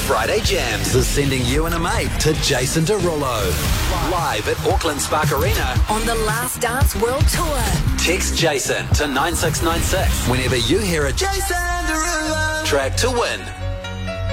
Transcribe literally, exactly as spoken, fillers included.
Friday Jams is sending you and a mate to Jason Derulo. Live at Auckland Spark Arena on the Last Dance World Tour. Text Jason to nine six nine six whenever you hear a Jason Derulo track to win